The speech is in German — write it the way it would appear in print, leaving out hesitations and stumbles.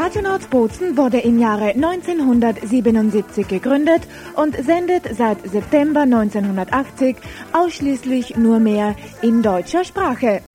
Radio Nordsbozen wurde im Jahre 1977 gegründet und sendet seit September 1980 ausschließlich nur mehr in deutscher Sprache.